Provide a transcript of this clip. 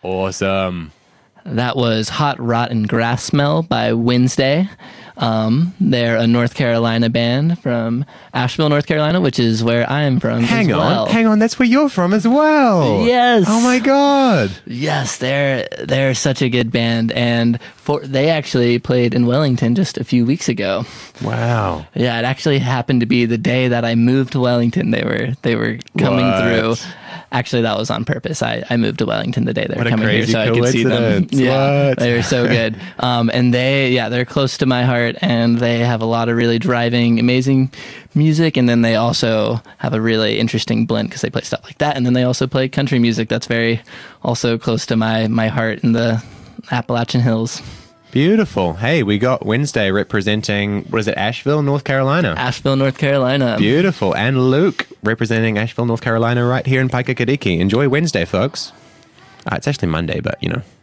Awesome. That was Hot Rotten Grass Smell by Wednesday. They're a North Carolina band from Asheville, North Carolina, which is where I'm from Hang as well. on. That's where you're from as well. Yes. Oh my God. Yes, they're such a good band, and they actually played in Wellington just a few weeks ago. Wow. Yeah, it actually happened to be the day that I moved to Wellington. They were coming through. Actually, that was on purpose. I moved to Wellington the day they were coming here, so I could see them. Yeah, they were so good. And they're close to my heart, and they have a lot of really driving, amazing music. And then they also have a really interesting blend because they play stuff like that. And then they also play country music that's very also close to my heart in the Appalachian Hills. Beautiful. Hey, we got Wednesday representing, what is it, Asheville, North Carolina? Asheville, North Carolina. Beautiful. And Luke representing Asheville, North Carolina right here in Paikakadiki. Enjoy Wednesday, folks. It's actually Monday, but you know.